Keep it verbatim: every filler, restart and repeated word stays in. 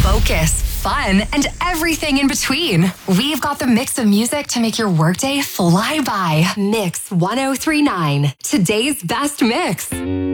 focus, fun, and everything in between. We've got the mix of music to make your workday fly by. Mix ten thirty-nine, today's best mix.